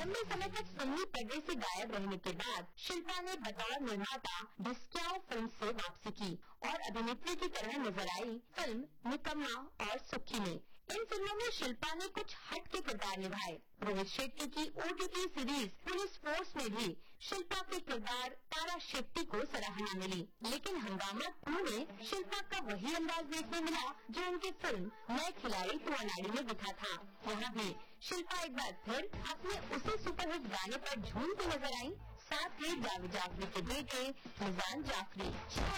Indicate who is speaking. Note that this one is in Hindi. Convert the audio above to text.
Speaker 1: लंबे समय तक फिल्मी पर्दे से गायब रहने के बाद शिल्पा ने बतौर निर्माता ढस्क्याओं फिल्म से वापसी की और अभिनेत्री की तरह नजर आई फिल्म निकम्मा और सुक्खी में। इन फिल्मों में शिल्पा ने कुछ हट के किरदार निभाए। रोहित शेट्टी की OTT सीरीज पुलिस फोर्स में भी शिल्पा के किरदार तारा शेट्टी को सराहना मिली, लेकिन हंगामा 2 में शिल्पा का वही अंदाज देखने मिला जो उनकी फिल्म मैं खिलाड़ी तू अनाड़ी में दिखा था। यहाँ भी शिल्पा एक बार फिर अपने उसी सुपरहिट गाने पर झूमती नजर आई, साथ ही जावेद जाफरी के बेटे मिजान जाफरी।